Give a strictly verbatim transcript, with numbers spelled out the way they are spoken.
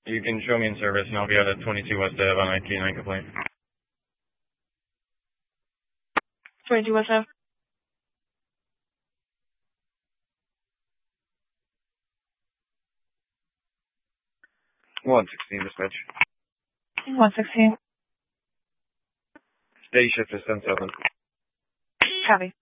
You can show me in service, and I'll be out at twenty-two West Ave on I T nine complaint. twenty-two West Ave. one sixteen dispatch. one sixteen. Day shift is ten seven. Copy.